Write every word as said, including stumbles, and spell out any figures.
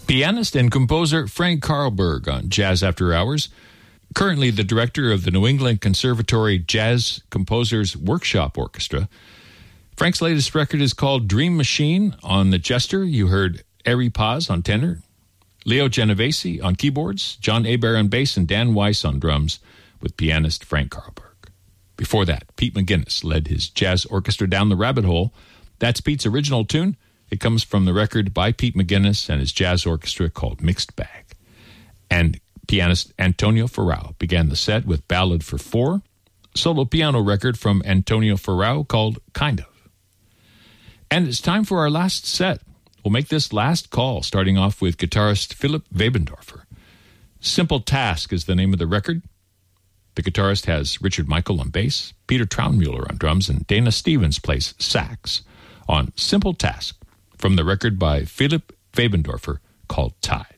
Pianist and composer Frank Karlberg on Jazz After Hours. Currently the director of the New England Conservatory Jazz Composers Workshop Orchestra. Frank's latest record is called Dream Machine. On the Jester, you heard Eri Paz on tenor, Leo Genovese on keyboards, John Hebert on bass, and Dan Weiss on drums with pianist Frank Karlberg. Before that, Pete McGuinness led his jazz orchestra down the rabbit hole. That's Pete's original tune. It comes from the record by Pete McGuinness and his jazz orchestra called Mixed Bag. And pianist Antonio Ferrao began the set with Ballad for Four, a solo piano record from Antonio Ferrao called Kind of. And it's time for our last set. We'll make this last call, starting off with guitarist Philip Webendorfer. Simple Task is the name of the record. The guitarist has Richard Michael on bass, Peter Traunmuller on drums, and Dana Stevens plays sax on Simple Task from the record by Philip Webendorfer called Tide.